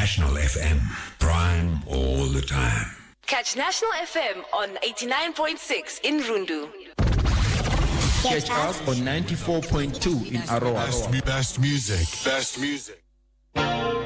National FM. Prime all the time. Catch National FM on 89.6 in Rundu. Catch us on 94.2 in Aroa. Best music.